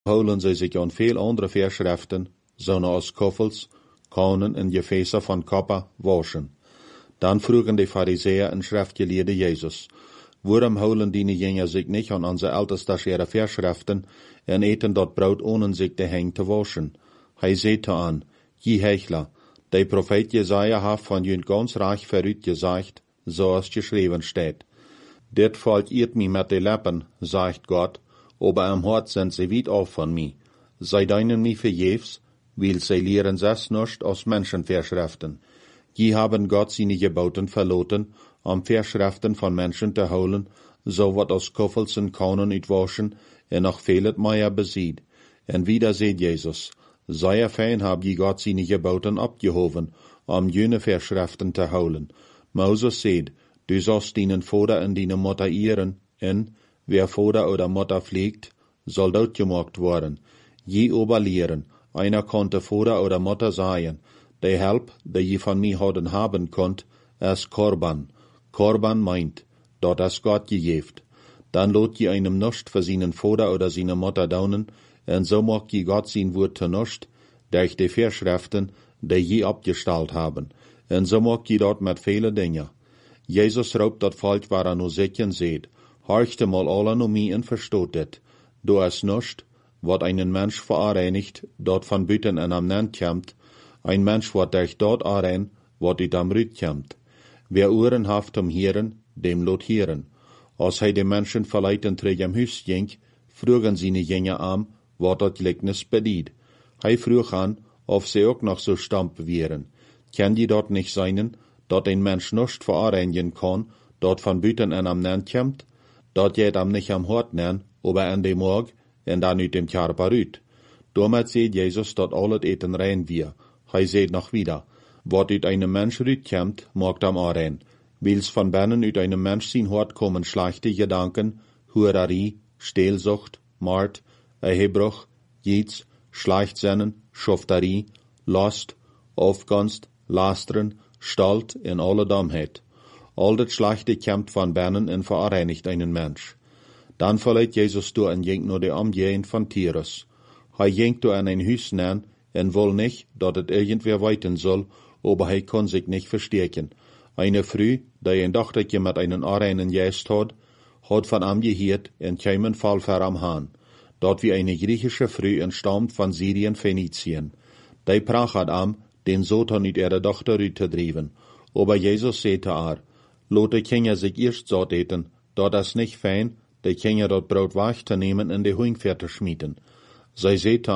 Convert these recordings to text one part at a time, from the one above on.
houden zij zich aan veel andere verschriften, zoals koffels, konen en gefäße van kopper waschen. Dan vroegen de Pharisäer en schriftgeleerden Jezus, waarom houden die Jünger sich nicht an onze älteste Verschriften en eten dat brood ohne sich de Hände te waschen? Hij zei aan, je Hechler, de Prophet Jesaja hat von jün ganz reich verrückt gesagt, so als geschrieben steht. Dit volk eert mich mit de Lippen, sagt Gott, aber am Hort sind sie weit auf von mir. Zij deinen mich verjefs, weil sie lehren es nicht aus Menschenverschriften. Je haben Gott seine Geboten verloten, Verschriften von Menschen te holen, so wat aus Koffels en Kaunen uitwaschen, en noch vielet mehr besied. En wieder seht Jesus, sehr fein hab je Gott seine Geboten abgehoven, jene Verschriften te holen. Moses seht, du sollst deinen Vater en deine Mutter ehren, en, wer Vater oder Mutter pflegt, soll dort gemacht worden. Je oberlehren, einer konnte Vater oder Mutter sein, de Help, die je von mir hadden haben konnt, es Korban. Korban meint, dort es Gott gegeft. Dann lot je einem nicht für seinen Vater oder seine Mutter daunen, en so mag je Gott sein Wort te nicht, durch die Verschriften, die je abgestellt haben. En so mag je dort mit viele Dinge. Jesus raubt dat Volk, waar nur sichern seht, horchte mal alle no mi en verstoot dit. Du es nicht, wat einen Mensch vereinigt, dort von Büten en am Nend kämmt, ein Mensch wat durch dort arein, wat ut am Rüt kämmt. Wer Ohren haft Hieren, dem lot hieren. Als hij de Menschen verleiten terug am Hus ging, frugen sie ne Jünger am, wat dat Gleichnis bediet. Hij vroeg an, of sie ook noch so stamp wären. Kann die dort nicht sein, dat ein Mensch nicht vereinigen kann, dort von Büten en am Nend kämmt, dat jet am nicht am Hort nen, aber an dem Morg, en dan ut dem Körper rüt. Damit seht Jesus, dat alles eten rein wir. Hij seht noch wieder, wat ut einem Mensch rüt kämmt, mag am arein. Wils von binnen ut einem Mensch sin Hort kommen schlechte Gedanken, Hurerie, Stehlsucht, Mord, Ehebruch, Jieds, Schleichtsinnen, Schufterie, Lust, Aufgunst, Lasteren, Stalt en alle Dummheit. All dat schlechte kämmt von binnen en vereinigt einen Mensch. Dann verleiht Jesus du en jenk nur de Omgehend von Tyrus. Hij jenkt du an ein Hüs nen, en will nicht, dat het irgendwer weiten soll, aber hij kann sich nicht verstärken. Eine Früh, die ein Dochtertje mit einen Areinen jäst hat von am gehiert en keimen Fall ver am Hahn. Dort wie eine griechische Früh entstammt von Syrien, Phönizien. Die prach hat am, den Sohn mit ihrer Tochter rütedrieben. Aber Jesus sehte lot die Kinder sich erst satt eten, dort es nicht fein, die Kinder dort Brot weich zu nehmen in die Huingferte schmieden. Zij sehte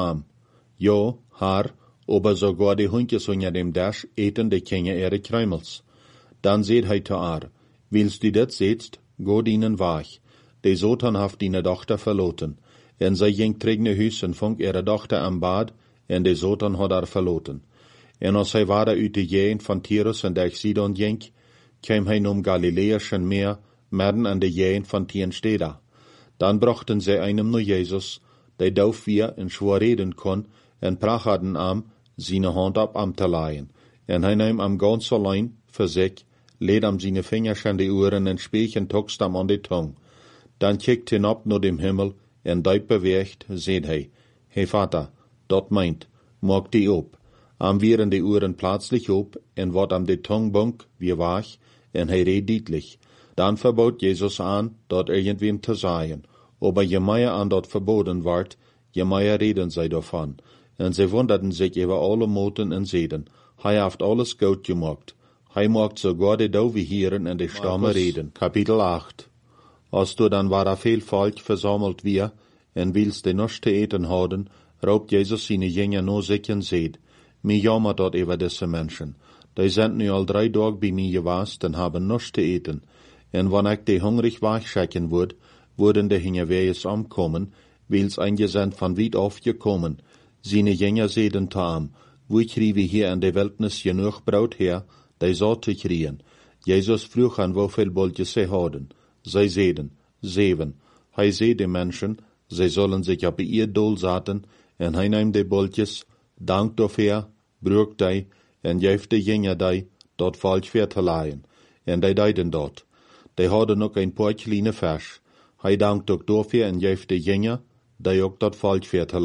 jo, Herr, aber sogar die Hunkjes unter dem Dasch eten die Kinder ihre Kräumels. Dann seht hij te willst du dat sehtst, go dienen weich. Die Sohn haft deine Tochter verloten. En zij ging trigne Hüs en funk ihre Tochter am Bad, en de Sohn had verloten. En als hij waren uit de Gegend van Tyrus en durch Sidon ging, kwam hij om Galiläischen Meer, midden an de Gegend van Tiensteda. Dan brachten zij einem nur Jesus, der dauf wir en schwor reden kon, en prachaden am, seine Hand ab am te leihen. En hij neem am ganz allein, für sich, lädt am seine Fingers an die Ohren en spiechen tokst am an die Tong. Dan kijkt hinab nur dem Himmel, en duip beweegt, seht hij, hey Vater, dat meint, mag die op. Am wieren die Ohren plötzlich op, en wat am die Tong bunk, wie wach, en hij reed dietlich. Dan verbot Jesus an, dort irgendwem te sagen. Aber je mehr an dort verboten ward, je mehr reden zij davon. En sie wunderten sich über alle Moten en Seden. Hij haft alles gut gemacht. Hij macht sogar die dove Hieren en die Stamme reden. Kapitel 8. Als du dann war viel Volk versammelt wir, en willst de nichts te eten houden, raubt Jesus seine Jünger nur sich en seht. Mir jammert dort über diese Menschen. Die sind nu al 3 Tage bei mir gewast en haben nichts te eten. En wann ich die hungrig wachschicken wurden die Hingerwehes ankommen, wils eingesendt von weit auf gekommen. Seine Jünger sehen tam, wo kriege hier in der Wildnis genug Brot her, die so zu kriegen. Jesus frug an, wie viel Boltjes sie haben. Sie sehen, 7. Hij seht die Menschen, sie sollen sich auf ihr Dol saten, en hij neemt die Boltjes, dankt dafür, brucht die, en geeft de Jünger die, dort falsch für te leihen. En die deiden dort. Die hadden ook een paar kleine Vers. Hij dankt ook dafür en geeft de Jünger, die ook dat Volk